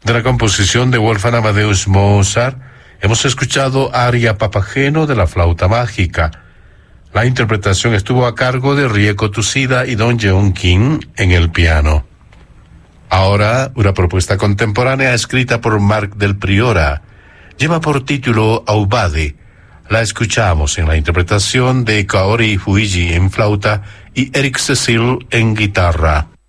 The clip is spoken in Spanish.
De la composición de Wolfgang Amadeus Mozart, hemos escuchado Aria Papageno de la flauta mágica. La interpretación estuvo a cargo de Rieko Tusida y Don Jeon Kim en el piano. Ahora, una propuesta contemporánea escrita por Marc del Priora. Lleva por título Aubade. La escuchamos en la interpretación de Kaori Fuji en flauta y Eric Cecil en guitarra.